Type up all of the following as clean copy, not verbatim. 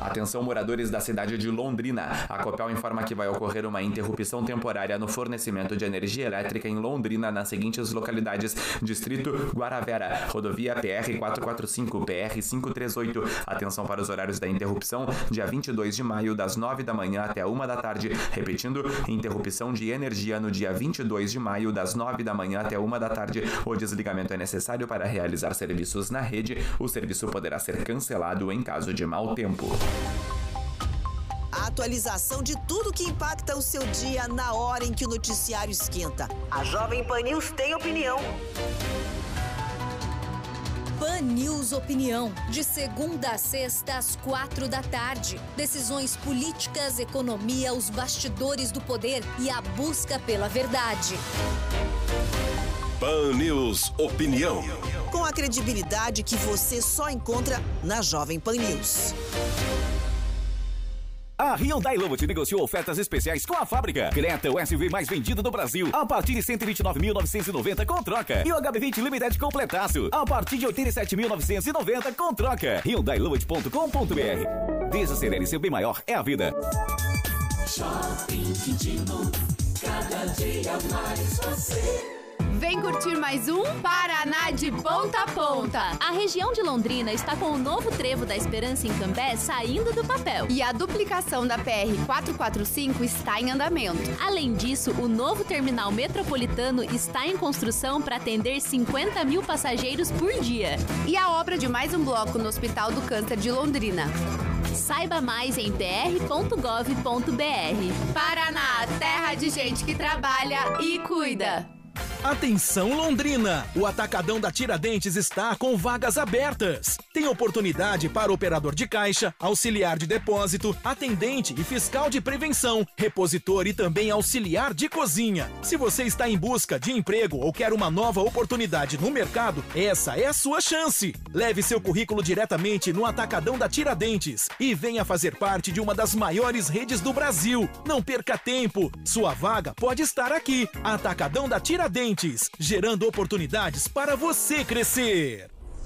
Atenção, moradores da cidade de Londrina. A Copel informa que vai ocorrer uma interrupção temporária no fornecimento de energia elétrica em Londrina nas seguintes localidades: Distrito Guaravera, rodovia PR-445, PR-538. Atenção para os horários da interrupção: dia 22 de maio, das 9 da manhã até 1 da tarde. Repetindo, interrupção de energia no dia 22 de maio, das 9 da manhã até 1 da tarde. O desligamento é necessário para realizar serviços na rede. O serviço poderá ser cancelado em caso de mau tempo. A atualização de tudo que impacta o seu dia na hora em que o noticiário esquenta. A Jovem Pan News tem opinião. Pan News Opinião, de segunda a sexta às 4 da tarde. Decisões políticas, economia, os bastidores do poder e a busca pela verdade. Pan News Opinião. Com a credibilidade que você só encontra na Jovem Pan News. A Hyundai Lovat negociou ofertas especiais com a fábrica. Creta, o SUV mais vendido do Brasil, a partir de 129.990 com troca. E o HB20 Limited completaço, a partir de 87.990 com troca. HyundaiLovat.com.br. Desacelere, seu bem maior é a vida. Shopping Quintino, cada dia mais você. Vem curtir mais um Paraná de ponta a ponta. A região de Londrina está com o novo trevo da Esperança em Cambé saindo do papel. E a duplicação da PR-445 está em andamento. Além disso, o novo terminal metropolitano está em construção para atender 50 mil passageiros por dia. E a obra de mais um bloco no Hospital do Câncer de Londrina. Saiba mais em pr.gov.br. Paraná, terra de gente que trabalha e cuida. Atenção, Londrina! O Atacadão da Tiradentes está com vagas abertas. Tem oportunidade para operador de caixa, auxiliar de depósito, atendente e fiscal de prevenção, repositor e também auxiliar de cozinha. Se você está em busca de emprego ou quer uma nova oportunidade no mercado, essa é a sua chance. Leve seu currículo diretamente no Atacadão da Tiradentes e venha fazer parte de uma das maiores redes do Brasil. Não perca tempo, sua vaga pode estar aqui. Atacadão da Tiradentes, gerando oportunidades para você crescer.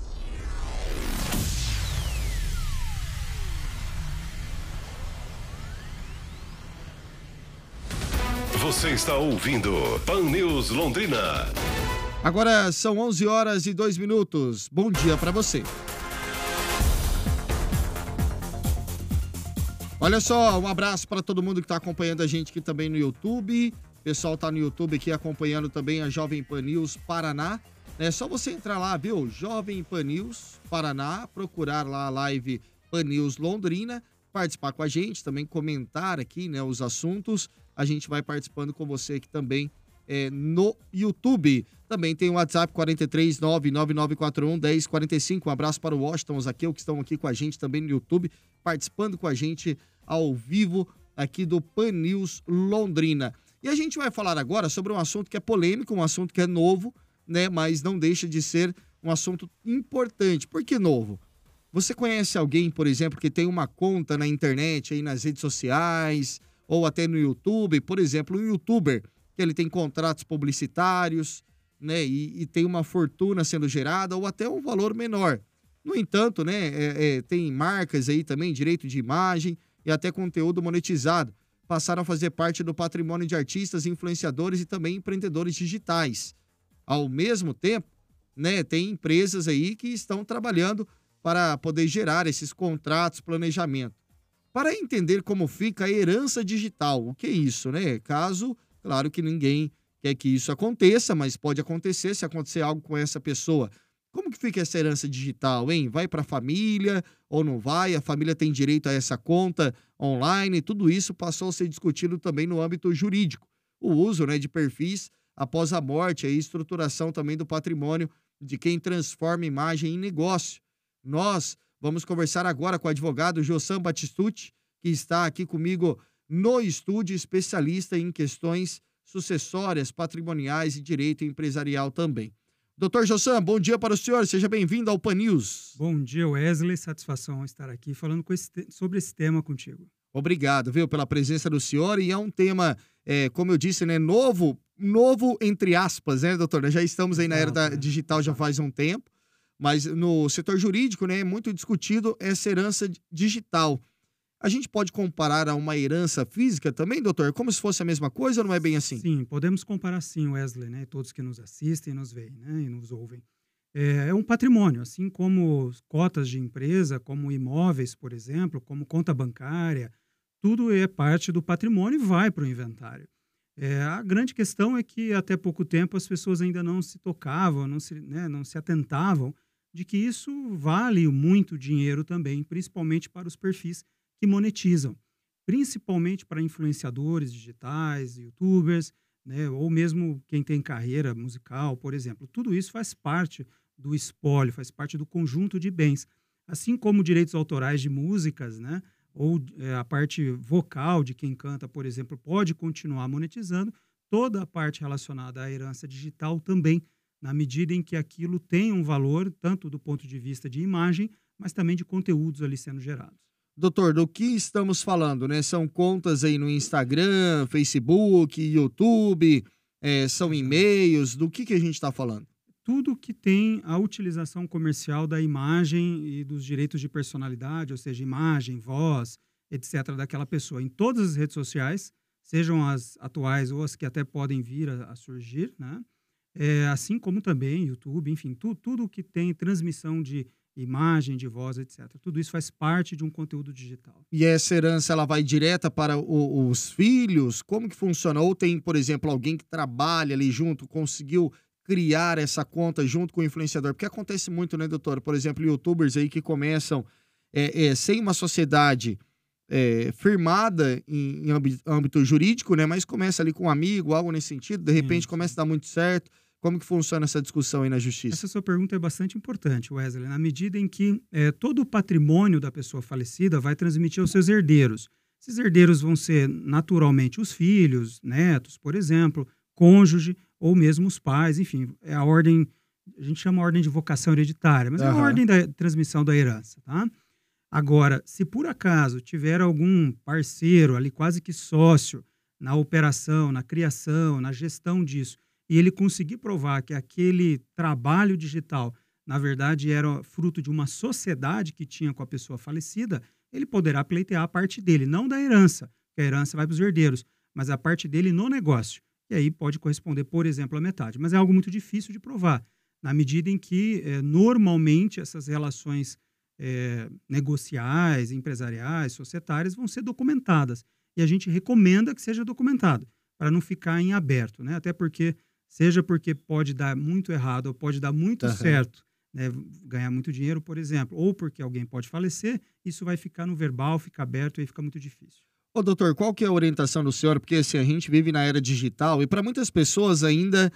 Você está ouvindo Pan News Londrina. Agora são 11 horas e 2 minutos. Bom dia para você. Olha só, um abraço para todo mundo que está acompanhando a gente aqui também no YouTube. O pessoal tá no YouTube aqui acompanhando também a Jovem Pan News Paraná. É só você entrar lá, viu? Jovem Pan News Paraná, procurar lá a live Pan News Londrina, participar com a gente, também comentar aqui, né, os assuntos. A gente vai participando com você aqui também no YouTube. Também tem o WhatsApp 43999411045. Um abraço para o Washington, os aqui que estão aqui com a gente também no YouTube, participando com a gente ao vivo aqui do Pan News Londrina. E a gente vai falar agora sobre um assunto que é polêmico, um assunto que é novo, né? Mas não deixa de ser um assunto importante. Por que novo? Você conhece alguém, por exemplo, que tem uma conta na internet, aí nas redes sociais, ou até no YouTube, por exemplo, um youtuber, que ele tem contratos publicitários, né? E tem uma fortuna sendo gerada, ou até um valor menor. No entanto, né? Tem marcas aí também, direito de imagem e até conteúdo monetizado. Passaram a fazer parte do patrimônio de artistas, influenciadores e também empreendedores digitais. Ao mesmo tempo, né, tem empresas aí que estão trabalhando para poder gerar esses contratos, planejamento. Para entender como fica a herança digital, o que é isso, né? Caso, claro que ninguém quer que isso aconteça, mas pode acontecer se acontecer algo com essa pessoa. Como que fica essa herança digital, hein? Vai para a família ou não vai? A família tem direito a essa conta online? Tudo isso passou a ser discutido também no âmbito jurídico. O uso, né, de perfis após a morte, a estruturação também do patrimônio de quem transforma imagem em negócio. Nós vamos conversar agora com o advogado Jossam Batistucci, que está aqui comigo no estúdio, especialista em questões sucessórias, patrimoniais e direito empresarial também. Doutor Jossam, bom dia para o senhor, seja bem-vindo ao Pan News. Bom dia, Wesley, satisfação estar aqui falando sobre esse tema contigo. Obrigado, viu, pela presença do senhor, e é um tema, como eu disse, né, novo entre aspas, né, doutor? Nós já estamos aí na era da digital já faz um tempo, mas no setor jurídico, né, é muito discutido essa herança digital. A gente pode comparar a uma herança física também, doutor? Como se fosse a mesma coisa ou não é bem assim? Sim, podemos comparar sim, Wesley, né? Todos que nos assistem, nos veem, né? E nos ouvem. É um patrimônio, assim como cotas de empresa, como imóveis, por exemplo, como conta bancária, tudo é parte do patrimônio e vai para o inventário. A grande questão é que até pouco tempo as pessoas ainda não se tocavam, não se atentavam de que isso vale muito dinheiro também, principalmente para os perfis que monetizam, principalmente para influenciadores digitais, youtubers, né, ou mesmo quem tem carreira musical, por exemplo. Tudo isso faz parte do espólio, faz parte do conjunto de bens. Assim como direitos autorais de músicas, né, ou a parte vocal de quem canta, por exemplo, pode continuar monetizando, toda a parte relacionada à herança digital também, na medida em que aquilo tem um valor, tanto do ponto de vista de imagem, mas também de conteúdos ali sendo gerados. Doutor, do que estamos falando, né? São contas aí no Instagram, Facebook, YouTube, são e-mails, do que a gente está falando? Tudo que tem a utilização comercial da imagem e dos direitos de personalidade, ou seja, imagem, voz, etc., daquela pessoa, em todas as redes sociais, sejam as atuais ou as que até podem vir a surgir, né? Assim como também YouTube, enfim, tudo que tem transmissão de imagem, de voz, etc. Tudo isso faz parte de um conteúdo digital. E essa herança, ela vai direta para os filhos? Como que funciona? Ou tem, por exemplo, alguém que trabalha ali junto, conseguiu criar essa conta junto com o influenciador? Porque acontece muito, né, doutor? Por exemplo, youtubers aí que começam sem uma sociedade firmada em âmbito jurídico, né? Mas começa ali com um amigo, algo nesse sentido, de repente começa a dar muito certo. Como que funciona essa discussão aí na justiça? Essa sua pergunta é bastante importante, Wesley, na medida em que todo o patrimônio da pessoa falecida vai transmitir aos seus herdeiros. Esses herdeiros vão ser naturalmente os filhos, netos, por exemplo, cônjuge ou mesmo os pais, enfim, é a ordem, a gente chama a ordem de vocação hereditária, mas é a ordem da transmissão da herança, tá? Agora, se por acaso tiver algum parceiro ali, quase que sócio, na operação, na criação, na gestão disso, e ele conseguir provar que aquele trabalho digital, na verdade, era fruto de uma sociedade que tinha com a pessoa falecida, ele poderá pleitear a parte dele, não da herança, que a herança vai para os herdeiros, mas a parte dele no negócio. E aí pode corresponder, por exemplo, a metade. Mas é algo muito difícil de provar, na medida em que, normalmente, essas relações negociais, empresariais, societárias, vão ser documentadas. E a gente recomenda que seja documentado, para não ficar em aberto, né? Até porque, seja porque pode dar muito errado ou pode dar muito certo, né? Ganhar muito dinheiro, por exemplo, ou porque alguém pode falecer, isso vai ficar no verbal, fica aberto e fica muito difícil. Ô, doutor, qual que é a orientação do senhor? Porque assim, a gente vive na era digital e para muitas pessoas ainda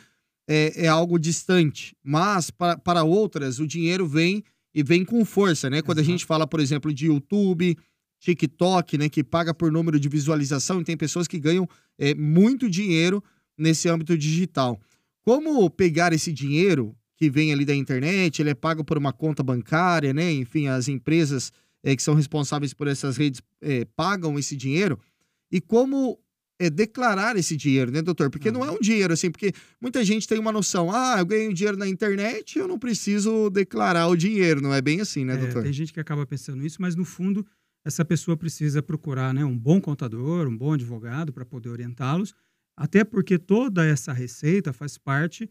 é algo distante, mas para outras o dinheiro vem e vem com força, né? Quando a gente fala, por exemplo, de YouTube, TikTok, né, que paga por número de visualização, e tem pessoas que ganham muito dinheiro nesse âmbito digital. Como pegar esse dinheiro que vem ali da internet, ele é pago por uma conta bancária, né? Enfim, as empresas que são responsáveis por essas redes pagam esse dinheiro, e como declarar esse dinheiro, né, doutor? Porque não é um dinheiro assim, porque muita gente tem uma noção, eu ganho dinheiro na internet, eu não preciso declarar o dinheiro, não é bem assim, né, doutor? Tem gente que acaba pensando isso, mas no fundo essa pessoa precisa procurar, né, um bom contador, um bom advogado para poder orientá-los, até porque toda essa receita faz parte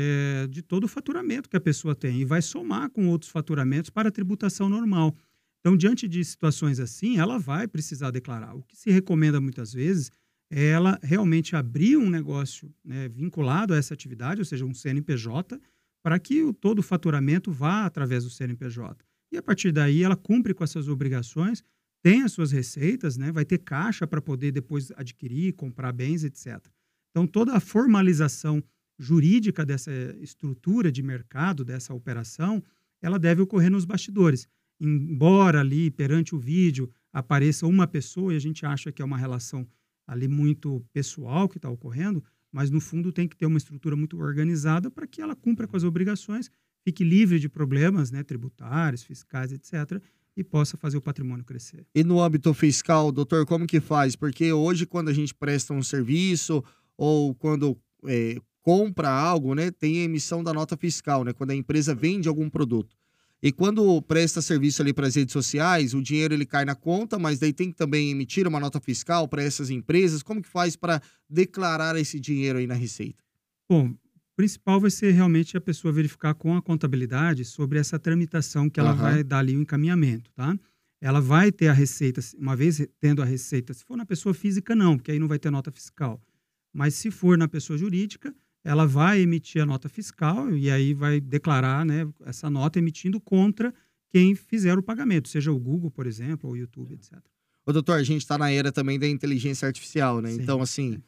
de todo o faturamento que a pessoa tem e vai somar com outros faturamentos para a tributação normal. Então, diante de situações assim, ela vai precisar declarar. O que se recomenda muitas vezes é ela realmente abrir um negócio, né, vinculado a essa atividade, ou seja, um CNPJ, para que todo o faturamento vá através do CNPJ. E a partir daí ela cumpre com essas obrigações, tem as suas receitas, né, vai ter caixa para poder depois adquirir, comprar bens, etc. Então, toda a formalização jurídica dessa estrutura de mercado, dessa operação, ela deve ocorrer nos bastidores. Embora ali, perante o vídeo, apareça uma pessoa e a gente acha que é uma relação ali muito pessoal que está ocorrendo, mas no fundo tem que ter uma estrutura muito organizada para que ela cumpra com as obrigações, fique livre de problemas, né, tributários, fiscais, etc., e possa fazer o patrimônio crescer. E no âmbito fiscal, doutor, como que faz? Porque hoje, quando a gente presta um serviço ou quando compra algo, né, tem a emissão da nota fiscal, né, quando a empresa vende algum produto. E quando presta serviço ali para as redes sociais, o dinheiro ele cai na conta, mas daí tem que também emitir uma nota fiscal para essas empresas. Como que faz para declarar esse dinheiro aí na Receita? Bom, o principal vai ser realmente a pessoa verificar com a contabilidade sobre essa tramitação que ela vai dar ali o encaminhamento, tá? Ela vai ter a receita, uma vez tendo a receita, se for na pessoa física não, porque aí não vai ter nota fiscal. Mas se for na pessoa jurídica, ela vai emitir a nota fiscal e aí vai declarar, né, essa nota emitindo contra quem fizer o pagamento, seja o Google, por exemplo, ou o YouTube, etc. Ô, doutor, a gente está na era também da inteligência artificial, né? Sim, então, assim,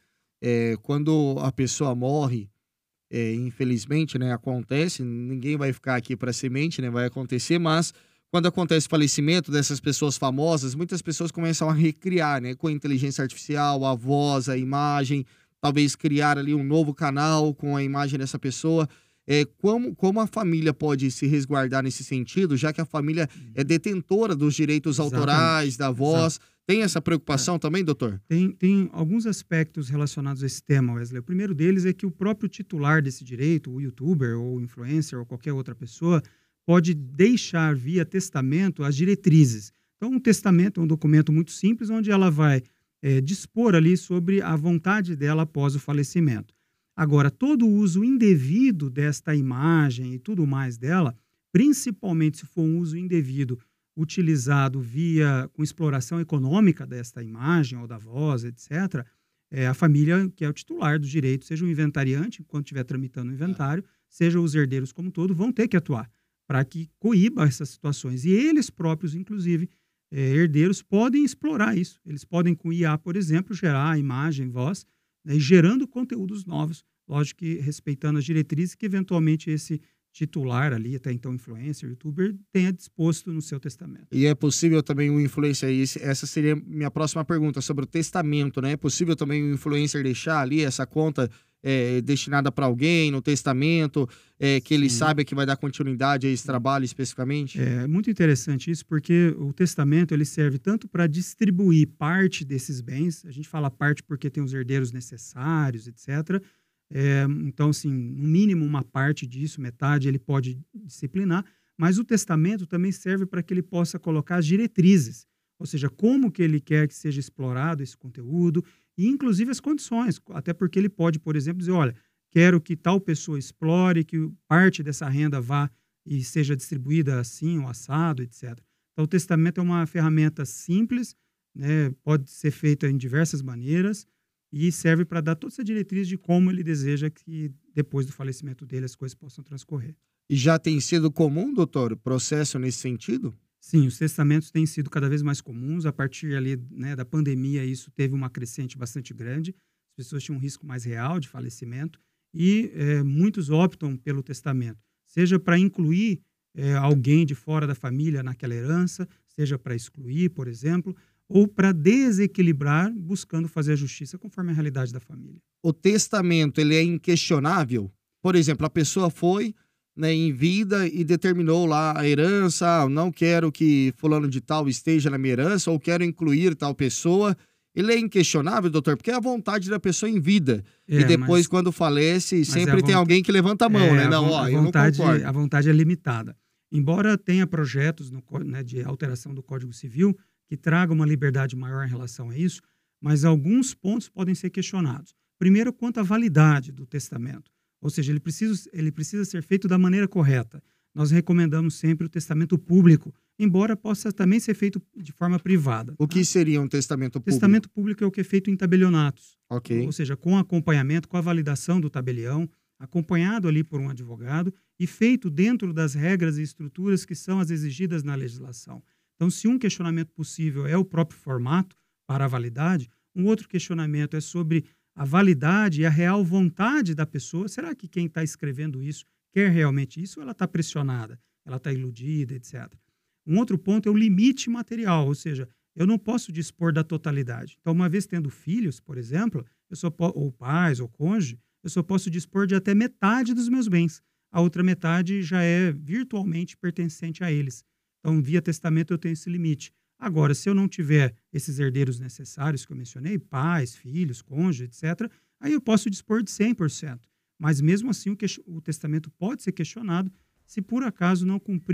quando a pessoa morre, infelizmente, né, acontece, ninguém vai ficar aqui para semente, né, vai acontecer, mas quando acontece o falecimento dessas pessoas famosas, muitas pessoas começam a recriar, né, com a inteligência artificial, a voz, a imagem, talvez criar ali um novo canal com a imagem dessa pessoa. Como a família pode se resguardar nesse sentido, já que a família é detentora dos direitos autorais, da voz? Exato. Tem essa preocupação também, doutor? Tem alguns aspectos relacionados a esse tema, Wesley. O primeiro deles é que o próprio titular desse direito, o youtuber ou o influencer ou qualquer outra pessoa, pode deixar via testamento as diretrizes. Então, um testamento é um documento muito simples, onde ela vai dispor ali sobre a vontade dela após o falecimento. Agora, todo o uso indevido desta imagem e tudo mais dela, principalmente se for um uso indevido utilizado com exploração econômica desta imagem ou da voz, etc., a família, que é o titular dos direitos, seja o inventariante, enquanto estiver tramitando o inventário, seja os herdeiros como um todo, vão ter que atuar para que coíba essas situações. E eles próprios, inclusive, herdeiros, podem explorar isso. Eles podem, com IA, por exemplo, gerar imagem, voz, né, e gerando conteúdos novos, lógico que respeitando as diretrizes que, eventualmente, esse titular ali, até então influencer, youtuber, tenha disposto no seu testamento. E é possível também um influencer, essa seria minha próxima pergunta, sobre o testamento, né? É possível também um influencer deixar ali essa conta destinada para alguém no testamento, que ele saiba que vai dar continuidade a esse trabalho especificamente? É muito interessante isso, porque o testamento ele serve tanto para distribuir parte desses bens, a gente fala parte porque tem os herdeiros necessários, etc., então, assim, no mínimo uma parte disso, metade, ele pode disciplinar, mas o testamento também serve para que ele possa colocar as diretrizes, ou seja, como que ele quer que seja explorado esse conteúdo, e inclusive as condições, até porque ele pode, por exemplo, dizer, olha, quero que tal pessoa explore, que parte dessa renda vá e seja distribuída assim, ou assado, etc. Então, o testamento é uma ferramenta simples, né, pode ser feita em diversas maneiras, e serve para dar toda essa diretriz de como ele deseja que, depois do falecimento dele, as coisas possam transcorrer. E já tem sido comum, doutor, o processo nesse sentido? Sim, os testamentos têm sido cada vez mais comuns. A partir ali, né, da pandemia, isso teve uma crescente bastante grande. As pessoas tinham um risco mais real de falecimento e muitos optam pelo testamento, seja para incluir alguém de fora da família naquela herança, seja para excluir, por exemplo, ou para desequilibrar, buscando fazer a justiça conforme a realidade da família. O testamento, ele é inquestionável? Por exemplo, a pessoa foi, né, em vida e determinou lá a herança, não quero que fulano de tal esteja na minha herança, ou quero incluir tal pessoa. Ele é inquestionável, doutor? Porque é a vontade da pessoa em vida. E depois, quando falece, sempre tem alguém que levanta a mão, né? Não, eu não concordo. A vontade é limitada. Embora tenha projetos de alteração do Código Civil que tragam uma liberdade maior em relação a isso, mas alguns pontos podem ser questionados. Primeiro, quanto à validade do testamento. Ou seja, ele precisa ser feito da maneira correta. Nós recomendamos sempre o testamento público, embora possa também ser feito de forma privada. O que seria um testamento público? Testamento público é o que é feito em tabelionatos. Ok. Ou seja, com acompanhamento, com a validação do tabelião, acompanhado ali por um advogado e feito dentro das regras e estruturas que são as exigidas na legislação. Então, se um questionamento possível é o próprio formato para a validade, um outro questionamento é sobre a validade e a real vontade da pessoa. Será que quem está escrevendo isso quer realmente isso ou ela está pressionada, ela está iludida, etc. Um outro ponto é o limite material, ou seja, eu não posso dispor da totalidade. Então, uma vez tendo filhos, por exemplo, ou pais ou cônjuge, eu só posso dispor de até metade dos meus bens. A outra metade já é virtualmente pertencente a eles. Então, via testamento, eu tenho esse limite. Agora, se eu não tiver esses herdeiros necessários que eu mencionei, pais, filhos, cônjuge, etc., aí eu posso dispor de 100%. Mas, mesmo assim, o testamento pode ser questionado se, por acaso, não cumprir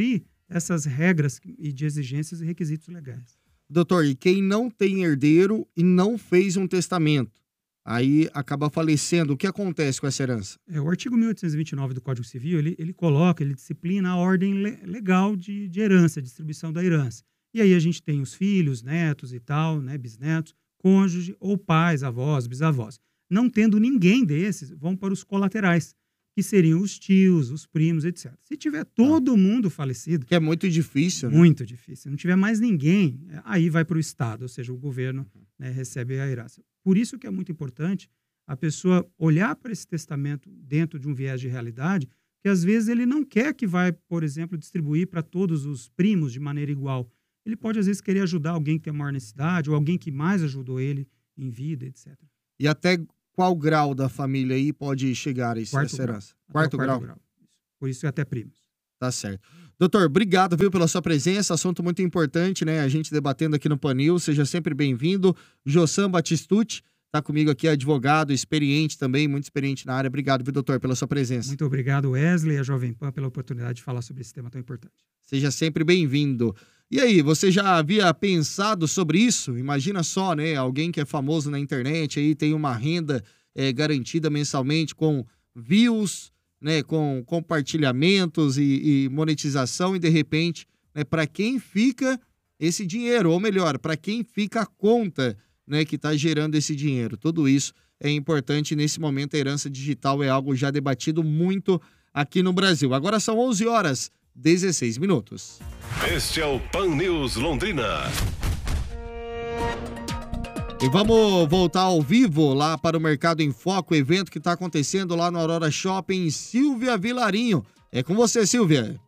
essas regras e de exigências e requisitos legais. Doutor, e quem não tem herdeiro e não fez um testamento, aí acaba falecendo, o que acontece com essa herança? O artigo 1829 do Código Civil, ele coloca, ele disciplina a ordem legal de herança, distribuição da herança. E aí a gente tem os filhos, netos e tal, né, bisnetos, cônjuge ou pais, avós, bisavós. Não tendo ninguém desses, vão para os colaterais, que seriam os tios, os primos, etc. Se tiver todo mundo falecido... Que é muito difícil, né? Muito difícil. Se não tiver mais ninguém, aí vai para o Estado, ou seja, o governo, né, recebe a herança. Por isso que é muito importante a pessoa olhar para esse testamento dentro de um viés de realidade, que às vezes ele não quer que vai, por exemplo, distribuir para todos os primos de maneira igual. Ele pode, às vezes, querer ajudar alguém que tem maior necessidade ou alguém que mais ajudou ele em vida, etc. E até qual grau da família aí pode chegar essa herança? Quarto grau. Por isso é até primos. Tá certo. Doutor, obrigado, viu, pela sua presença. Assunto muito importante, né? A gente debatendo aqui no Panil. Seja sempre bem-vindo. Jossam Batistucci está comigo aqui, advogado, experiente também, muito experiente na área. Obrigado, viu, doutor, pela sua presença. Muito obrigado, Wesley e a Jovem Pan, pela oportunidade de falar sobre esse tema tão importante. Seja sempre bem-vindo. E aí, você já havia pensado sobre isso? Imagina só, né? Alguém que é famoso na internet aí tem uma renda garantida mensalmente com views, né? Com compartilhamentos e monetização e de repente, né? Para quem fica esse dinheiro? Ou melhor, para quem fica a conta, né? Que está gerando esse dinheiro? Tudo isso é importante nesse momento. A herança digital é algo já debatido muito aqui no Brasil. Agora são 11h16. Este é o Pan News Londrina. E vamos voltar ao vivo lá para o Mercado em Foco, evento que está acontecendo lá no Aurora Shopping. Silvia Vilarinho. É com você, Silvia.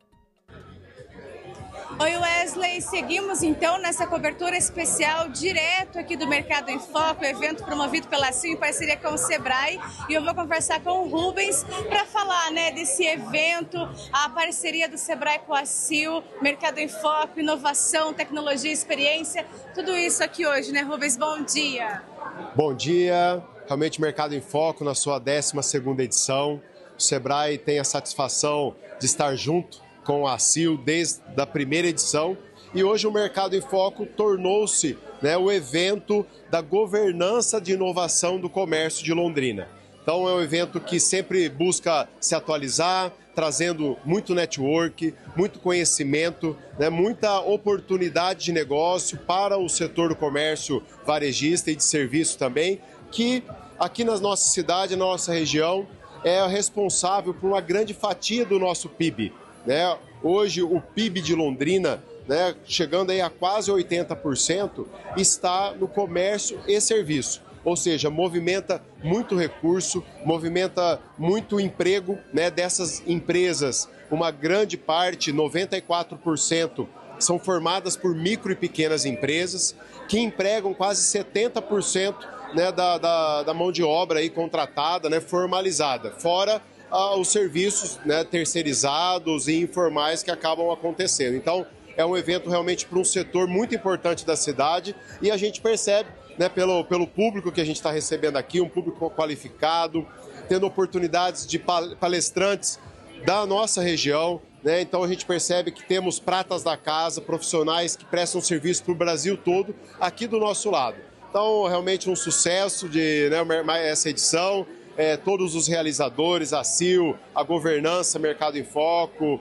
Oi, Wesley. Seguimos então nessa cobertura especial direto aqui do Mercado em Foco, evento promovido pela CIL em parceria com o Sebrae. E eu vou conversar com o Rubens para falar, né, desse evento, a parceria do Sebrae com a CIL, Mercado em Foco, inovação, tecnologia, experiência, tudo isso aqui hoje, né, Rubens? Bom dia. Bom dia. Realmente Mercado em Foco na sua 12ª edição. O Sebrae tem a satisfação de estar junto com a CIL desde a primeira edição, e hoje o Mercado em Foco tornou-se, né, o evento da governança de inovação do comércio de Londrina. Então é um evento que sempre busca se atualizar, trazendo muito network, muito conhecimento, né, muita oportunidade de negócio para o setor do comércio varejista e de serviço também, que aqui na nossa cidade, na nossa região, é responsável por uma grande fatia do nosso PIB. Né? Hoje o PIB de Londrina, né, chegando aí a quase 80%, está no comércio e serviço. Ou seja, movimenta muito recurso, movimenta muito emprego, né, dessas empresas. Uma grande parte, 94%, são formadas por micro e pequenas empresas que empregam quase 70%, né, da mão de obra aí contratada, né, formalizada, fora os serviços, né, terceirizados e informais que acabam acontecendo. Então, é um evento realmente para um setor muito importante da cidade e a gente percebe, né, pelo público que a gente está recebendo aqui, um público qualificado, tendo oportunidades de palestrantes da nossa região, né? Então a gente percebe que temos pratas da casa, profissionais que prestam serviço para o Brasil todo aqui do nosso lado. Então, realmente um sucesso de, né, essa edição. Todos os realizadores, a CIL, a governança, Mercado em Foco,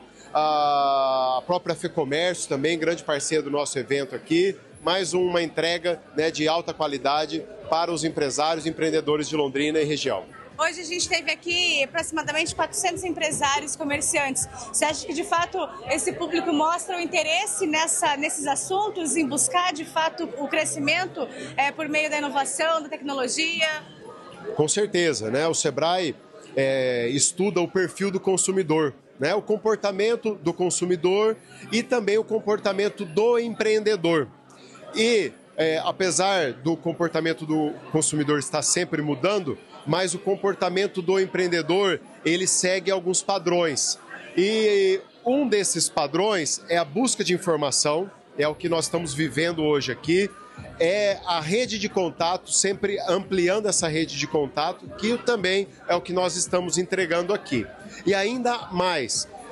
a própria FEComércio também, grande parceira do nosso evento aqui. Mais uma entrega, né, de alta qualidade para os empresários e empreendedores de Londrina e região. Hoje a gente teve aqui aproximadamente 400 empresários e comerciantes. Você acha que, de fato, esse público mostra o interesse nesses assuntos, em buscar, de fato, o crescimento por meio da inovação, da tecnologia? Com certeza, né? O Sebrae estuda o perfil do consumidor, né? O comportamento do consumidor e também o comportamento do empreendedor. E, apesar do comportamento do consumidor estar sempre mudando, mas o comportamento do empreendedor, ele segue alguns padrões. E um desses padrões é a busca de informação, é o que nós estamos vivendo hoje aqui, é a rede de contato, sempre ampliando essa rede de contato, que também é o que nós estamos entregando aqui. E ainda mais,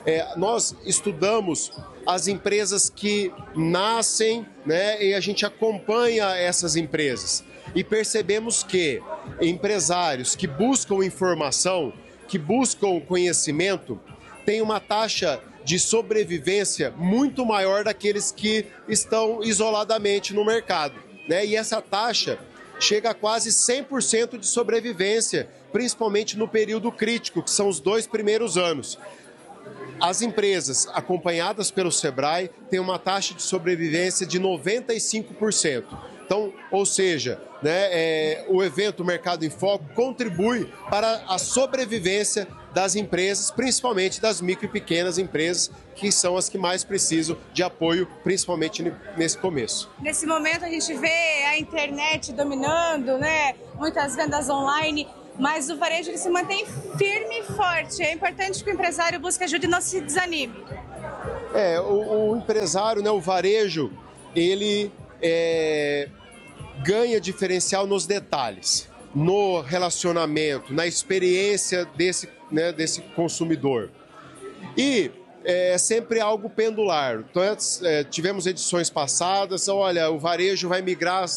nós estudamos as empresas que nascem, né, e a gente acompanha essas empresas. E percebemos que empresários que buscam informação, que buscam conhecimento, têm uma taxa de sobrevivência muito maior daqueles que estão isoladamente no mercado, né? E essa taxa chega a quase 100% de sobrevivência, principalmente no período crítico, que são os 2 primeiros anos. As empresas acompanhadas pelo Sebrae têm uma taxa de sobrevivência de 95%. Então, ou seja, né, o evento Mercado em Foco contribui para a sobrevivência das empresas, principalmente das micro e pequenas empresas, que são as que mais precisam de apoio, principalmente nesse começo. Nesse momento a gente vê a internet dominando, né, muitas vendas online, mas o varejo ele se mantém firme e forte. É importante que o empresário busque ajuda e não se desanime. O empresário, né, o varejo, ele ganha diferencial nos detalhes, no relacionamento, na experiência desse consumidor. E é sempre algo pendular. Então, tivemos edições passadas, olha, o varejo vai migrar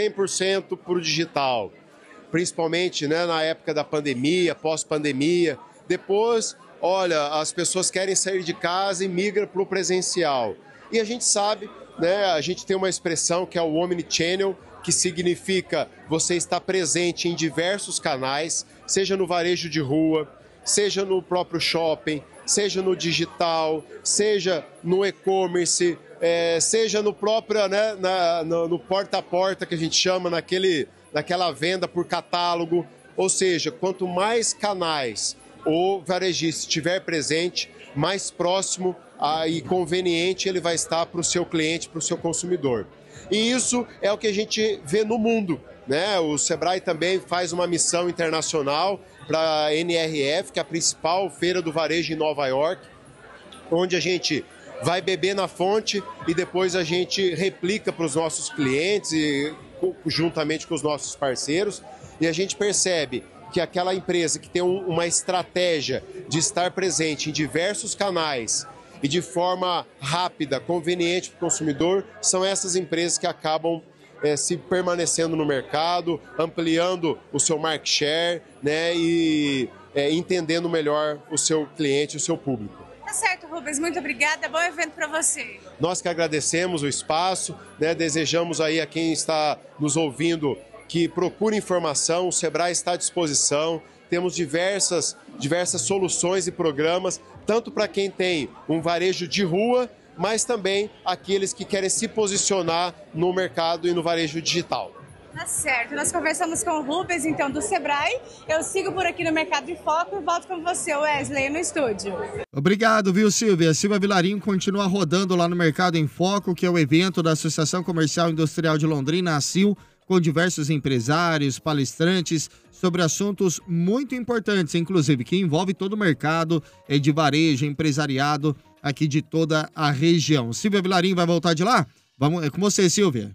100% para o digital, principalmente, né, na época da pandemia, pós-pandemia. Depois, olha, as pessoas querem sair de casa e migram para o presencial. E a gente sabe, né, a gente tem uma expressão que é o omnichannel, que significa você estar presente em diversos canais, seja no varejo de rua, seja no próprio shopping, seja no digital, seja no e-commerce, seja no próprio, né, no porta a porta que a gente chama, naquela venda por catálogo. Ou seja, quanto mais canais o varejista estiver presente, mais próximo e conveniente ele vai estar para o seu cliente, para o seu consumidor. E isso é o que a gente vê no mundo, né? O Sebrae também faz uma missão internacional para a NRF, que é a principal feira do varejo em Nova York, onde a gente vai beber na fonte e depois a gente replica para os nossos clientes e juntamente com os nossos parceiros. E a gente percebe que aquela empresa que tem uma estratégia de estar presente em diversos canais e de forma rápida, conveniente para o consumidor, são essas empresas que acabam se permanecendo no mercado, ampliando o seu market share, né, e entendendo melhor o seu cliente, o seu público. Tá certo, Rubens, muito obrigada, bom evento para você. Nós que agradecemos o espaço, né, desejamos aí a quem está nos ouvindo que procure informação, o Sebrae está à disposição, temos diversas soluções e programas, tanto para quem tem um varejo de rua, mas também aqueles que querem se posicionar no mercado e no varejo digital. Tá certo, nós conversamos com o Rubens, então, do Sebrae. Eu sigo por aqui no Mercado em Foco e volto com você, Wesley, no estúdio. Obrigado, viu, Silvia? Silvia Vilarinho continua rodando lá no Mercado em Foco, que é o evento da Associação Comercial e Industrial de Londrina, ACIL, com diversos empresários, palestrantes, sobre assuntos muito importantes, inclusive, que envolve todo o mercado de varejo, empresariado aqui de toda a região. Silvia Vilarinho vai voltar de lá? É com você, Silvia.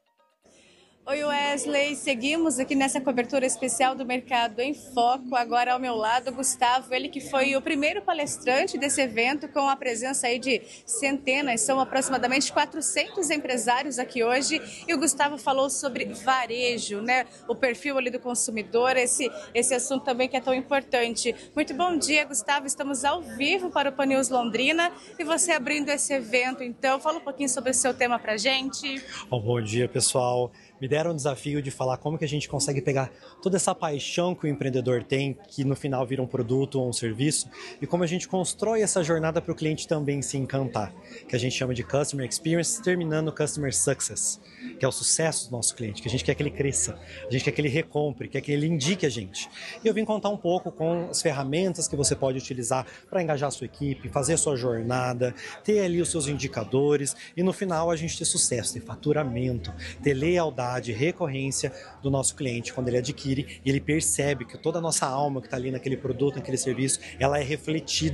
Oi, Wesley, seguimos aqui nessa cobertura especial do Mercado em Foco. Agora ao meu lado, Gustavo, ele que foi o primeiro palestrante desse evento, com a presença aí de centenas, são aproximadamente 400 empresários aqui hoje. E o Gustavo falou sobre varejo, né? O perfil ali do consumidor, esse assunto também que é tão importante. Muito bom dia, Gustavo, estamos ao vivo para o Pan News Londrina e você abrindo esse evento, então, fala um pouquinho sobre o seu tema pra gente. Bom dia, pessoal. Me deram o desafio de falar como que a gente consegue pegar toda essa paixão que o empreendedor tem, que no final vira um produto ou um serviço, e como a gente constrói essa jornada para o cliente também se encantar, que a gente chama de Customer Experience, terminando Customer Success, que é o sucesso do nosso cliente, que a gente quer que ele cresça, a gente quer que ele recompre, quer que ele indique a gente. E eu vim contar um pouco com as ferramentas que você pode utilizar para engajar a sua equipe, fazer a sua jornada, ter ali os seus indicadores, e no final a gente ter sucesso, ter faturamento, ter lealdade, recorrência do nosso cliente quando ele adquire e ele percebe que toda a nossa alma que está ali naquele produto, naquele serviço, ela é refletida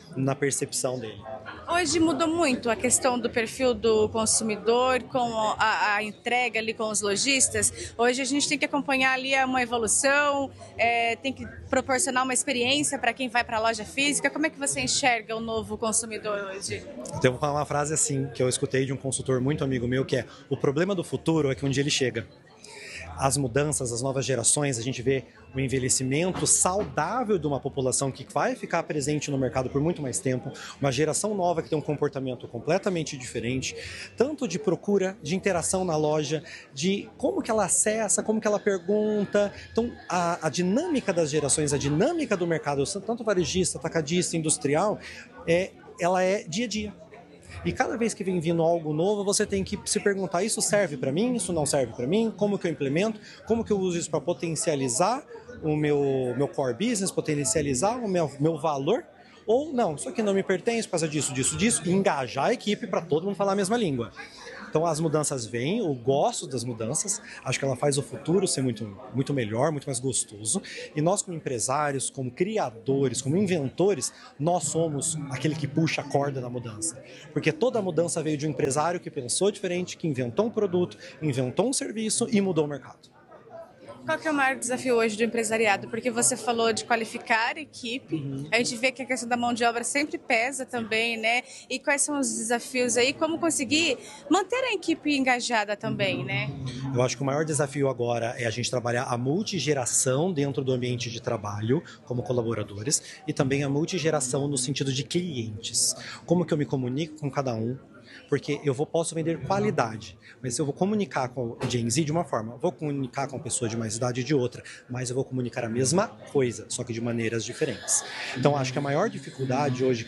na percepção dele. Hoje mudou muito a questão do perfil do consumidor com a entrega ali com os lojistas. Hoje a gente tem que acompanhar ali uma evolução, tem que proporcionar uma experiência para quem vai para a loja física. Como é que você enxerga o novo consumidor hoje? Tem uma frase assim que eu escutei de um consultor muito amigo meu, que é: o problema do futuro é que um dia ele chega. As mudanças, as novas gerações, a gente vê o envelhecimento saudável de uma população que vai ficar presente no mercado por muito mais tempo, uma geração nova que tem um comportamento completamente diferente, tanto de procura, de interação na loja, de como que ela acessa, como que ela pergunta. Então, a dinâmica das gerações, a dinâmica do mercado, tanto varejista, atacadista, industrial, ela é dia a dia. E cada vez que vem vindo algo novo, você tem que se perguntar: isso serve para mim? Isso não serve para mim? Como que eu implemento? Como que eu uso isso para potencializar o meu core business, potencializar o meu valor? Ou não, isso aqui não me pertence por causa disso, e engajar a equipe para todo mundo falar a mesma língua. Então as mudanças vêm, eu gosto das mudanças, acho que ela faz o futuro ser muito, muito melhor, muito mais gostoso. E nós, como empresários, como criadores, como inventores, nós somos aquele que puxa a corda da mudança. Porque toda mudança veio de um empresário que pensou diferente, que inventou um produto, inventou um serviço e mudou o mercado. Qual que é o maior desafio hoje do empresariado? Porque você falou de qualificar a equipe, a gente vê que a questão da mão de obra sempre pesa também, né? E quais são os desafios aí? Como conseguir manter a equipe engajada também, né? Eu acho que o maior desafio agora é a gente trabalhar a multigeração dentro do ambiente de trabalho, como colaboradores, e também a multigeração no sentido de clientes. Como que eu me comunico com cada um? Porque eu posso vender qualidade, mas eu vou comunicar com o Gen Z de uma forma, vou comunicar com a pessoa de mais idade de outra, mas eu vou comunicar a mesma coisa, só que de maneiras diferentes. Então, acho que a maior dificuldade hoje,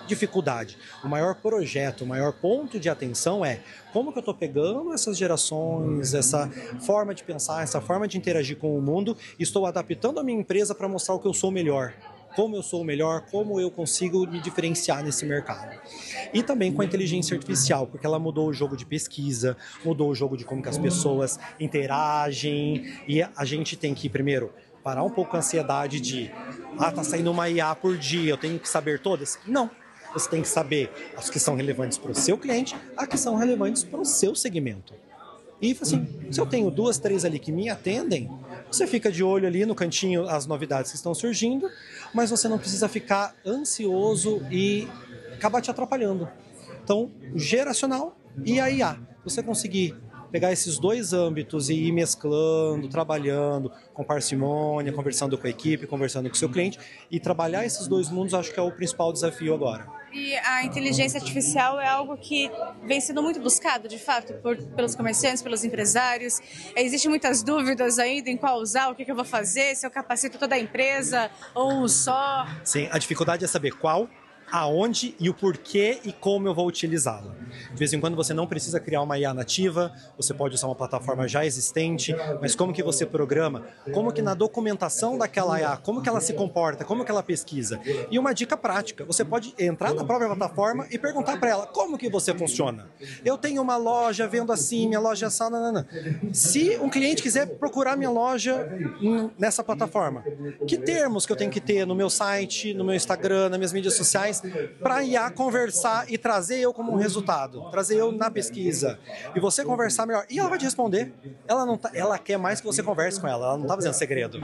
o maior projeto, o maior ponto de atenção é como que eu estou pegando essas gerações, essa forma de pensar, essa forma de interagir com o mundo e estou adaptando a minha empresa para mostrar o que eu sou melhor. Como eu sou o melhor, como eu consigo me diferenciar nesse mercado. E também com a inteligência artificial, porque ela mudou o jogo de pesquisa, mudou o jogo de como que as pessoas interagem, e a gente tem que, primeiro, parar um pouco a ansiedade de tá saindo uma IA por dia, eu tenho que saber todas? Não. Você tem que saber as que são relevantes para o seu cliente, as que são relevantes para o seu segmento. E assim, se eu tenho 2, 3 ali que me atendem, você fica de olho ali no cantinho as novidades que estão surgindo, mas você não precisa ficar ansioso e acabar te atrapalhando. Então, geracional e a IA. Você conseguir pegar esses dois âmbitos e ir mesclando, trabalhando com parcimônia, conversando com a equipe, conversando com o seu cliente, e trabalhar esses dois mundos, acho que é o principal desafio agora. E a inteligência artificial é algo que vem sendo muito buscado, de fato, pelos comerciantes, pelos empresários. Existem muitas dúvidas ainda em qual usar, o que eu vou fazer, se eu capacito toda a empresa ou um só. Sim, a dificuldade é saber qual, aonde e o porquê e como eu vou utilizá-la. De vez em quando você não precisa criar uma IA nativa, você pode usar uma plataforma já existente, mas como que você programa? Como que na documentação daquela IA, como que ela se comporta, como que ela pesquisa? E uma dica prática, você pode entrar na própria plataforma e perguntar para ela, como que você funciona? Eu tenho uma loja, vendo assim, minha loja é essa, nanana. Se um cliente quiser procurar minha loja nessa plataforma, que termos que eu tenho que ter no meu site, no meu Instagram, nas minhas mídias sociais, para a IA conversar e trazer eu como um resultado, trazer eu na pesquisa e você conversar melhor. E ela vai te responder. Ela quer mais que você converse com ela não está fazendo segredo.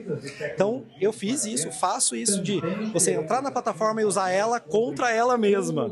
Então, eu fiz isso, faço isso de você entrar na plataforma e usar ela contra ela mesma.